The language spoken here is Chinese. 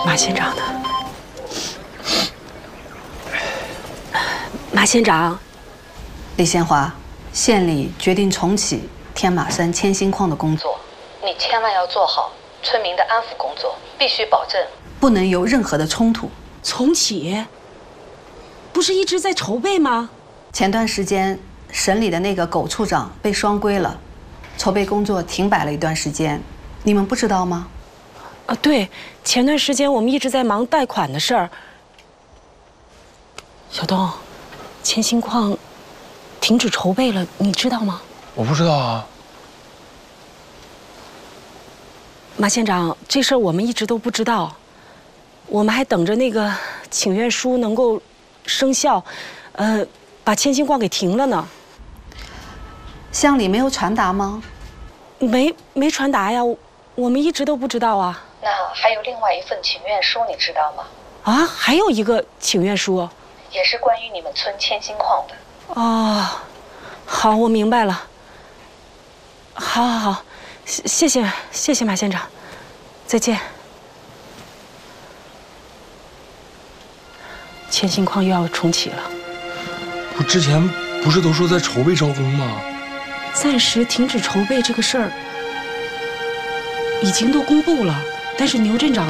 马县长呢？马县长， 李贤华，县里决定重启天马山铅锌矿的工作，你千万要做好村民的安抚工作，必须保证不能有任何的冲突。 重启？不是一直在筹备吗？ 前段时间省里的那个苟处长被双规了，筹备工作停摆了一段时间，你们不知道吗？ 对，前段时间我们一直在忙贷款的事儿。小东，铅锌矿停止筹备了，你知道吗？ 我不知道啊。 马县长，这事儿我们一直都不知道，我们还等着那个请愿书能够生效，把铅锌矿给停了呢。 乡里没有传达吗？ 没传达呀，我们一直都不知道啊。 那还有另外一份请愿书，你知道吗？ 啊，还有一个请愿书， 也是关于你们村铅锌矿的。 哦，好，我明白了。好，谢谢马县长，再见。铅锌矿又要重启了。 我之前不是都说在筹备招工吗？ 暂时停止筹备这个事儿已经都公布了，但是牛镇长